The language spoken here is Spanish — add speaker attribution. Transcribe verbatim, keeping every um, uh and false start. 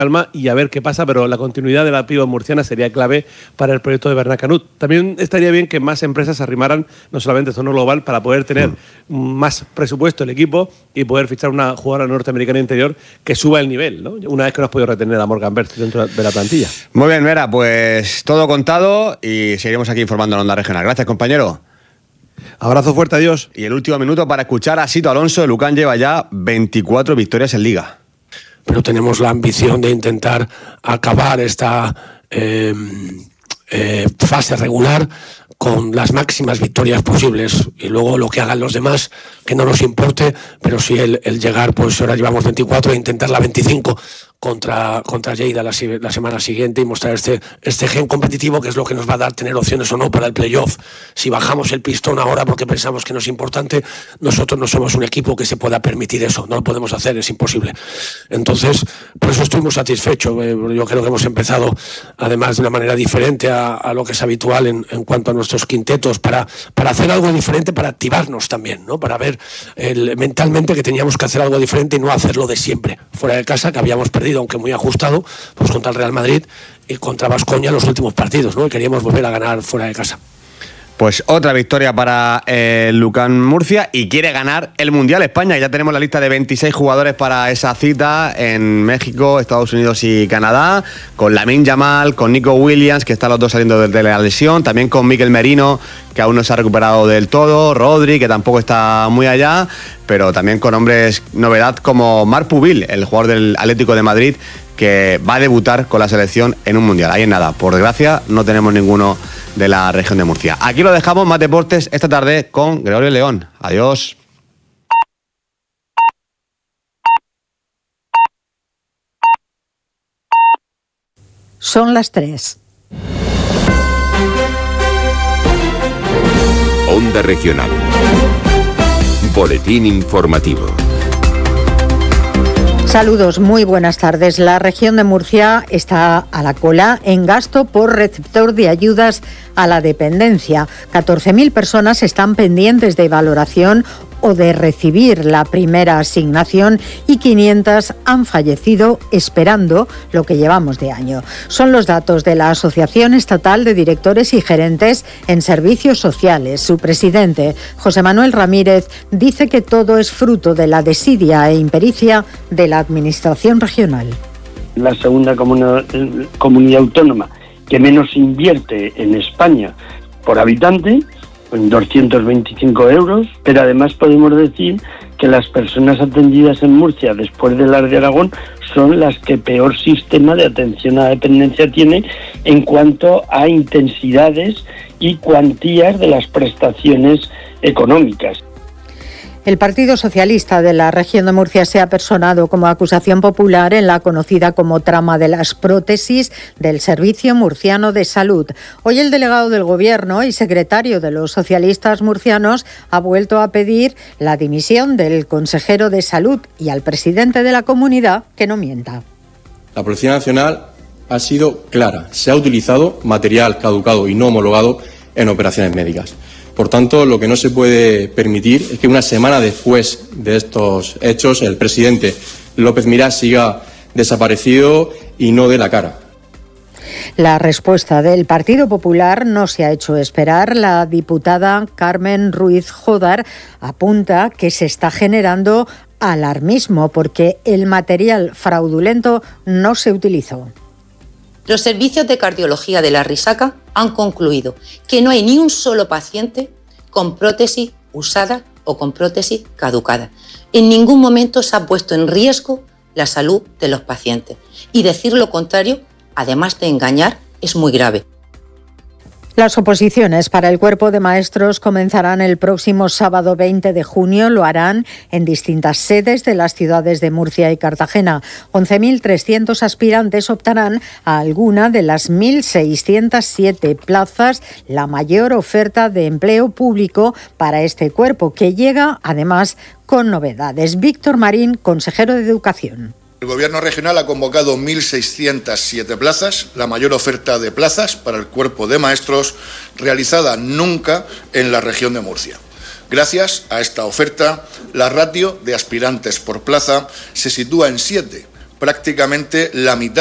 Speaker 1: calma y a ver qué pasa, pero la continuidad de la piva murciana sería clave para el proyecto de Bernat Canut. También estaría bien que más empresas se arrimaran, no solamente Zona Global, para poder tener mm. más presupuesto el equipo y poder fichar una jugadora norteamericana interior que suba el nivel, ¿no? Una vez que no has podido retener a Morgan Berth dentro de la plantilla.
Speaker 2: Muy bien, Vera, pues todo contado y seguiremos aquí informando en Onda Regional. Gracias, compañero.
Speaker 1: Abrazo fuerte, adiós.
Speaker 2: Y el último minuto para escuchar a Sito Alonso. El UCAM lleva ya veinticuatro victorias en Liga.
Speaker 3: Pero tenemos la ambición de intentar acabar esta eh, eh, fase regular con las máximas victorias posibles, y luego lo que hagan los demás que no nos importe, pero sí el, el llegar, pues ahora llevamos veinticuatro e intentar la veinticinco contra, contra Lleida la, la semana siguiente y mostrar este, este gen competitivo que es lo que nos va a dar tener opciones o no para el playoff. Si bajamos el pistón ahora porque pensamos que no es importante, nosotros no somos un equipo que se pueda permitir eso, no lo podemos hacer, es imposible. Entonces, por eso estoy muy satisfecho. Eh, yo creo que hemos empezado además de una manera diferente a, a lo que es habitual en, en cuanto a nuestros quintetos, para, para hacer algo diferente, para activarnos también, ¿no? Para ver el, mentalmente que teníamos que hacer algo diferente y no hacerlo de siempre, fuera de casa, que habíamos perdido, aunque muy ajustado, pues contra el Real Madrid y contra Baskonia en los últimos partidos, ¿no? Y queríamos volver a ganar fuera de casa.
Speaker 2: Pues otra victoria para el UCAM Murcia y quiere ganar el Mundial España. Ya tenemos la lista de veintiséis jugadores para esa cita en México, Estados Unidos y Canadá, con Lamine Yamal, con Nico Williams, que están los dos saliendo de la lesión, también con Mikel Merino, que aún no se ha recuperado del todo, Rodri, que tampoco está muy allá, pero también con hombres novedad como Marc Pubil, el jugador del Atlético de Madrid, que va a debutar con la selección en un Mundial. Ahí en nada, por desgracia, no tenemos ninguno de la región de Murcia. Aquí lo dejamos, más deportes esta tarde con Gregorio León. Adiós.
Speaker 4: Son las tres.
Speaker 5: Onda Regional. Boletín informativo.
Speaker 4: Saludos, muy buenas tardes. La región de Murcia está a la cola en gasto por receptor de ayudas a la dependencia. catorce mil personas están pendientes de valoración o de recibir la primera asignación y quinientas han fallecido esperando lo que llevamos de año. Son los datos de la Asociación Estatal de Directores y Gerentes en Servicios Sociales. Su presidente, José Manuel Ramírez, dice que todo es fruto de la desidia e impericia de la Administración regional.
Speaker 6: La segunda comuna, comunidad autónoma que menos invierte en España por habitante, en doscientos veinticinco euros, pero además podemos decir que las personas atendidas en Murcia después de las de Aragón son las que peor sistema de atención a la dependencia tiene en cuanto a intensidades y cuantías de las prestaciones económicas.
Speaker 4: El Partido Socialista de la región de Murcia se ha personado como acusación popular en la conocida como trama de las prótesis del Servicio Murciano de Salud. Hoy el delegado del Gobierno y secretario de los socialistas murcianos ha vuelto a pedir la dimisión del consejero de Salud y al presidente de la comunidad que no mienta.
Speaker 7: La Policía Nacional ha sido clara. Se ha utilizado material caducado y no homologado en operaciones médicas. Por tanto, lo que no se puede permitir es que una semana después de estos hechos el presidente López Miras siga desaparecido y no dé la cara.
Speaker 4: La respuesta del Partido Popular no se ha hecho esperar. La diputada Carmen Ruiz Jodar apunta que se está generando alarmismo porque el material fraudulento no se utilizó.
Speaker 8: Los servicios de cardiología de la Risaca han concluido que no hay ni un solo paciente con prótesis usada o con prótesis caducada. En ningún momento se ha puesto en riesgo la salud de los pacientes. Y decir lo contrario, además de engañar, es muy grave.
Speaker 4: Las oposiciones para el cuerpo de maestros comenzarán el próximo sábado veinte de junio. Lo harán en distintas sedes de las ciudades de Murcia y Cartagena. once mil trescientos aspirantes optarán a alguna de las mil seiscientas siete plazas, la mayor oferta de empleo público para este cuerpo, que llega además con novedades. Víctor Marín, consejero de Educación.
Speaker 9: El Gobierno regional ha convocado mil seiscientas siete plazas, la mayor oferta de plazas para el cuerpo de maestros realizada nunca en la región de Murcia. Gracias a esta oferta, la ratio de aspirantes por plaza se sitúa en siete, prácticamente la mitad